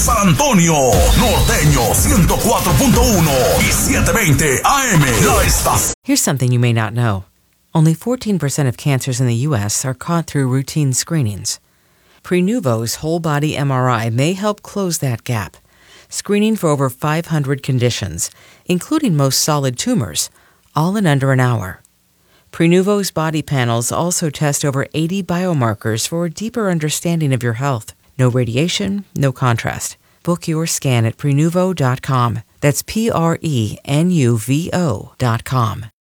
San Antonio, Norteño 104.1 y 720 AM. La estación. Here's something you may not know. Only 14% of cancers in the U.S. are caught through routine screenings. Prenuvo's whole-body MRI may help close that gap, screening for over 500 conditions, including most solid tumors, all in under an hour. Prenuvo's body panels also test over 80 biomarkers for a deeper understanding of your health. No radiation, no contrast. Book your scan at Prenuvo.com. That's Prenuvo.com.